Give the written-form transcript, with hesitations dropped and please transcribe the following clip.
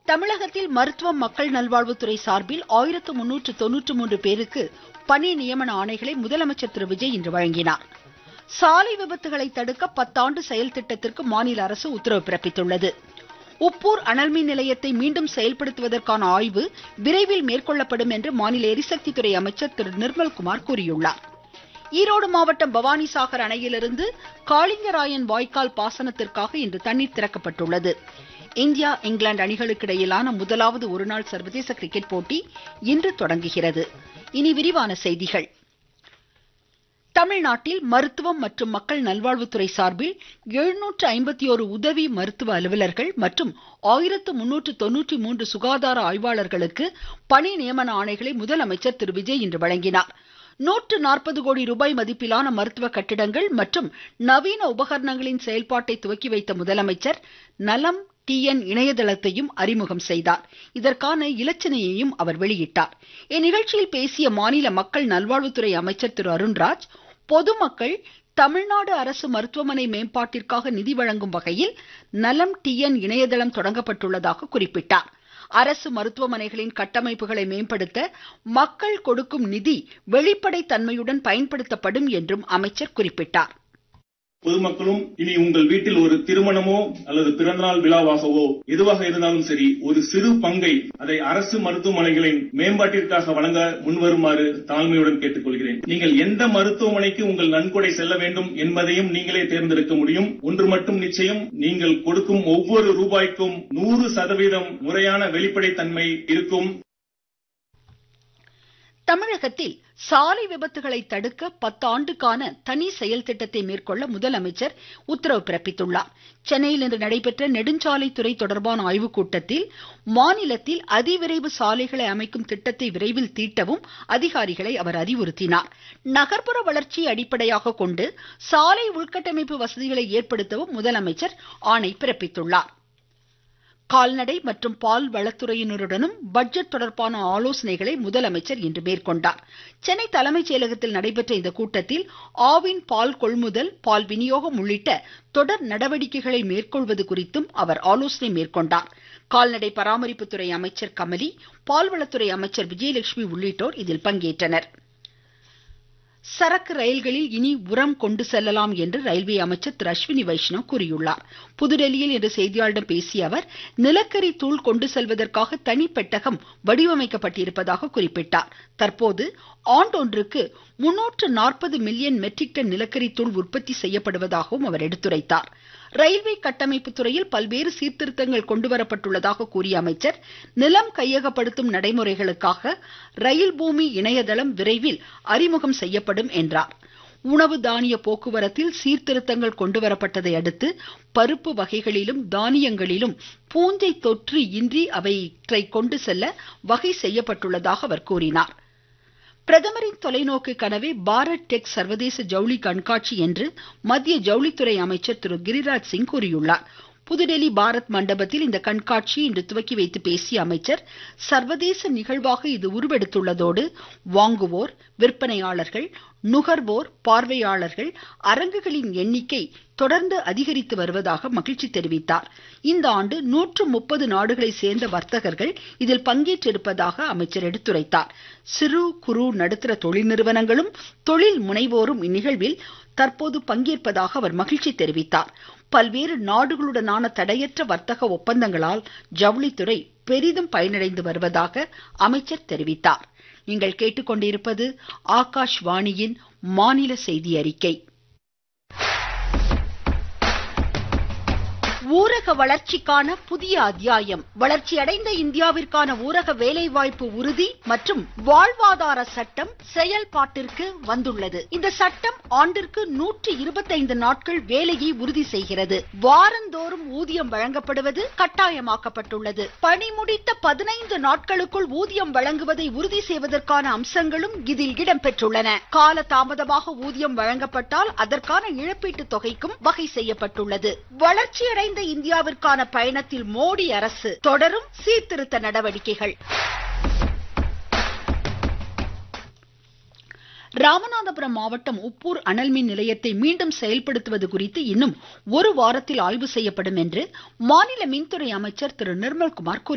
தமிழகத்தில் மருத்துவம் மக்கள் நல்வாழ்வுத்துறை சார்பில் 1393 பேருக்கு பணி நியமன ஆணைகளை முதலமைச்சர் திரு விஜய் இன்று வழங்கினார். சாலை விபத்துகளை தடுக்க 10 ஆண்டு செயல் திட்டத்திற்கு மாநில அரசு உத்தரவு பிறப்பித்துள்ளது. உப்பூர் அனல்மின் நிலையத்தை மீண்டும் செயல்படுத்துவதற்கான ஆய்வு விரைவில் மேற்கொள்ளப்படும் என்று மாநில எரிசக்தி துறை அமைச்சர் திரு நிர்மல்குமார் கூறியுள்ளார். ஈரோடு மாவட்டம் பவானிசாகர் அணையிலிருந்து காளிங்கராயன் வாய்க்கால் பாசனத்திற்காக இன்று தண்ணீர் திறக்கப்பட்டுள்ளது. இந்தியா இங்கிலாந்து அணிகளுக்கு இடையிலான முதலாவது ஒருநாள் சர்வதேச கிரிக்கெட் போட்டி இன்று தொடங்குகிறது. இனி விரிவான செய்திகள். தமிழ்நாட்டில் மருத்துவம் மற்றும் மக்கள் நல்வாழ்வுத்துறை சார்பில் 751 உதவி மருத்துவ அலுவலர்கள் மற்றும் 1393 சுகாதார ஆய்வாளர்களுக்கு பணி நியமன ஆணைகளை முதலமைச்சர் திரு விஜய் இன்று வழங்கினார். 140 கோடி ரூபாய் மதிப்பிலான மருத்துவ கட்டிடங்கள் மற்றும் நவீன உபகரணங்களின் செயல்பாட்டை துவக்கி வைத்த முதலமைச்சர் நலம் TN இணையதளத்தையும் அறிமுகம் செய்தார். இதற்கான இலச்சினையையும் அவர் வெளியிட்டார். இந்நிகழ்ச்சியில் பேசிய மாநில மக்கள் நல்வாழ்வுத்துறை அமைச்சர் திரு அருண்ராஜ், பொதுமக்கள் தமிழ்நாடு அரசு மருத்துவமனை மேம்பாட்டிற்காக நிதி வழங்கும் வகையில் நலம் TN இணையதளம் தொடங்கப்பட்டுள்ளதாக குறிப்பிட்டார். அரசு மருத்துவமனைகளின் கட்டமைப்புகளை மேம்படுத்த மக்கள் கொடுக்கும் நிதி வெளிப்படைத் தன்மையுடன் பயன்படுத்தப்படும் என்றும் அமைச்சர் குறிப்பிட்டார். பொதுமக்களும் இனி உங்கள் வீட்டில் ஒரு திருமணமோ அல்லது பிறந்தநாள் விழாவாகவோ எதுவாக இருந்தாலும் சரி, ஒரு சிறு பங்கை அதை அரசு மருத்துவமனைகளின் மேம்பாட்டிற்காக வழங்க முன்வருமாறு தாழ்மையுடன் கேட்டுக்கொள்கிறேன். நீங்கள் எந்த மருத்துவமனைக்கு உங்கள் நன்கொடை செல்ல வேண்டும் என்பதையும் நீங்களே தேர்ந்தெடுக்க முடியும். ஒன்று மட்டும் நிச்சயம், நீங்கள் கொடுக்கும் ஒவ்வொரு ரூபாய்க்கும் 100% முறையான வெளிப்படைத்தன்மை இருக்கும். தமிழகத்தில் சாலை விபத்துகளை தடுக்க 10 ஆண்டுக்கான தனி செயல் திட்டத்தை மேற்கொள்ள முதலமைச்சர் உத்தரவு பிறப்பித்துள்ளார். சென்னையில் இன்று நடைபெற்ற நெடுஞ்சாலைத்துறை தொடர்பான ஆய்வுக் கூட்டத்தில் மாநிலத்தில் அதிவிரைவு சாலைகளை அமைக்கும் திட்டத்தை விரைவில் தீட்டவும் அதிகாரிகளை அவர் அறிவுறுத்தினார். நகர்ப்புற வளர்ச்சியை அடிப்படையாக கொண்டு சாலை உள்கட்டமைப்பு வசதிகளை ஏற்படுத்தவும் முதலமைச்சர் ஆணை பிறப்பித்துள்ளார். கால்நடை மற்றும் பால் வளத்துறையினருடனும் பட்ஜெட் தொடர்பான ஆலோசனைகளை முதலமைச்சர் இன்று மேற்கொண்டார். சென்னை தலைமைச் செயலகத்தில் நடைபெற்ற இந்த கூட்டத்தில் ஆவின் பால் கொள்முதல், பால் விநியோகம் உள்ளிட்ட தொடர் நடவடிக்கைகளை மேற்கொள்வது குறித்தும் அவர் ஆலோசனை மேற்கொண்டார். கால்நடை பராமரிப்புத்துறை அமைச்சர் கமலி, பால்வளத்துறை அமைச்சர் விஜயலட்சுமி உள்ளிட்டோர் இதில் பங்கேற்றனர். சரக்கு ரயில்களில் இனி உரம் கொண்டு செல்லலாம் என்று ரயில்வே அமைச்சர் திரு அஸ்வினி வைஷ்ணவ் கூறியுள்ளார். புதுடெல்லியில் இன்று செய்தியாளர்களிடம் பேசிய அவர், நிலக்கரி தூள் கொண்டு செல்வதற்காக தனி பெட்டகம் வடிவமைக்கப்பட்டிருப்பதாக குறிப்பிட்டார். தற்போது ஆண்டொன்றுக்கு 340 மில்லியன் மெட்ரிக் டன் நிலக்கரி தூள் உற்பத்தி செய்யப்படுவதாகவும் அவர் எடுத்துரைத்தார். ரயில்வே கட்டமைப்பு துறையில் பல்வேறு சீர்திருத்தங்கள் கொண்டுவரப்பட்டுள்ளதாக கூறிய அமைச்சர், நிலம் கையகப்படுத்தும் நடைமுறைகளுக்காக ரயில் பூமி இணையதளம் விரைவில் அறிமுகம் செய்யப்படும் என்றார். உணவு தானிய போக்குவரத்தில் சீர்திருத்தங்கள் கொண்டுவரப்பட்டதை அடுத்து பருப்பு வகைகளிலும் தானியங்களிலும் பூஞ்சை தொற்று இன்றி அவற்றை கொண்டு செல்ல வகை செய்யப்பட்டுள்ளதாக அவர் கூறினார். பிரதமரின் தொலைநோக்கு கனவே பாரத் டெக் சர்வதேச ஜவுளி கண்காட்சி என்று மத்திய ஜவுளித்துறை அமைச்சர் திரு கிரிராஜ் சிங் கூறியுள்ளார். புதுடெல்லி பாரத் மண்டபத்தில் இந்த கண்காட்சியை இன்று துவக்கி வைத்து பேசிய அமைச்சர், சர்வதேச நிகழ்வாக இது உருவெடுத்துள்ளதோடு வாங்குவோர், விற்பனையாளர்கள், நுகர்வோர், பார்வையாளர்கள், அரங்குகளின் எண்ணிக்கை தொடர்ந்து அதிகரித்து வருவதாக மகிழ்ச்சி தெரிவித்தார். இந்த ஆண்டு 130 நாடுகளை சேர்ந்த வர்த்தகர்கள் இதில் பங்கேற்றிருப்பதாக அமைச்சர் எடுத்துரைத்தார். சிறு குறு நடுத்தர தொழில் நிறுவனங்களும் தொழில் முனைவோரும் இந்நிகழ்வில் தற்போது பங்கேற்பதாக அவர் மகிழ்ச்சி தெரிவித்தார். பல்வேறு நாடுகளுடனான தடையற்ற வர்த்தக ஒப்பந்தங்களால் ஜவுளித்துறை பெரிதும் பயனடைந்து வருவதாக அமைச்சர் தெரிவித்தார். நீங்கள் கேட்டுக்கொண்டிருப்பது ஆகாஷ்வாணியின் மாநில செய்தி அறிக்கை. ஊரக வளர்ச்சிக்கான புதிய அத்தியாயம். வளர்ச்சியடைந்த இந்தியாவிற்கான ஊரக வேலைவாய்ப்பு உறுதி மற்றும் வாழ்வாதார சட்டம் செயல்பாட்டிற்கு வந்துள்ளது. இந்த சட்டம் ஆண்டிற்கு 125 நாட்கள் வேலையை உறுதி செய்கிறது. வாரந்தோறும் ஊதியம் வழங்கப்படுவது கட்டாயமாக்கப்பட்டுள்ளது. பணி முடித்த 15 நாட்களுக்குள் ஊதியம் வழங்குவதை உறுதி செய்வதற்கான அம்சங்களும் இதில் இடம்பெற்றுள்ளன. கால தாமதமாக ஊதியம் வழங்கப்பட்டால் அதற்கான இழப்பீட்டு தொகைக்கும் வகை செய்யப்பட்டுள்ளது. வளர்ச்சியடைந்த இந்தியாவிற்கான பயணத்தில் மோடி அரசு தொடரும் சீர்திருத்த நடவடிக்கைகள். ராமநாதபுரம் மாவட்டம் உப்பூர் அனல்மின் நிலையத்தை மீண்டும் செயல்படுத்துவது குறித்து இன்னும் ஒரு வாரத்தில் ஆய்வு செய்யப்படும் என்று மாநில மின்துறை அமைச்சர் திரு நிர்மல்குமார் கூறினார்.